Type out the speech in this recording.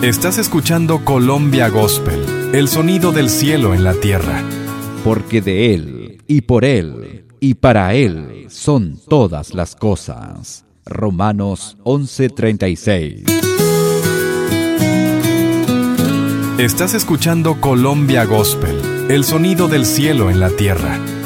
Estás escuchando Colombia Gospel, el sonido del cielo en la tierra. Porque de Él, y por Él, y para Él son todas las cosas. Romanos 11:36. Estás escuchando Colombia Gospel, el sonido del cielo en la tierra.